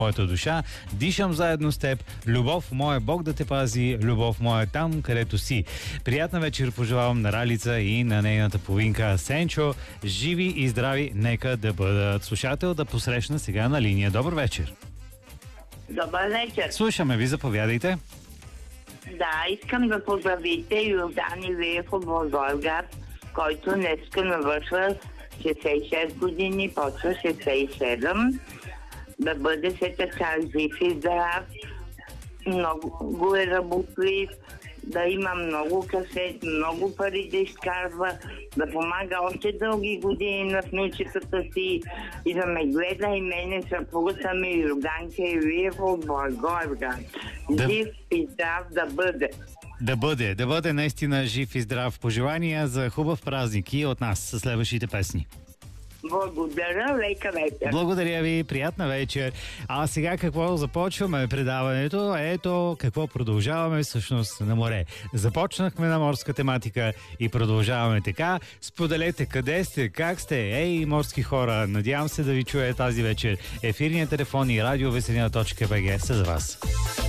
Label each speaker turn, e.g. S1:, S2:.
S1: моята душа. Дишам заедно с теб. Любов моя, Бог да те пази. Любов моя, там където си. Приятна вечер пожелавам на Ралица и на нейната половинка Сенчо. Живи и здрави, нека да бъдат. Слушател да посрещна сега на линия. Добър вечер.
S2: Добър вечер.
S1: Слушаме ви, заповядайте.
S2: Да, искам да поздравите Йордан Илиев от Благоевград, който днеска навършва 66 години, почва 67. Да бъде се така жив и здрав, много е работлив, да има много касет, много пари да изкарва, да помага още дълги години на внучетата си и да ме гледа и мене съпругата ми Йорданка Илиев от Благоевград. Жив и здрав да бъде.
S1: Да бъде наистина жив и здрав. Пожелания за хубав празник и от нас с следващите песни.
S2: Благодаря, лека вечер.
S1: Благодаря ви, приятна вечер. А сега какво започваме предаването? Ето какво продължаваме всъщност на море. Започнахме на морска тематика и продължаваме така. Споделете къде сте, как сте. Ей, морски хора, надявам се да ви чуя тази вечер. Ефирният телефон и радиовеселина.bg са за вас.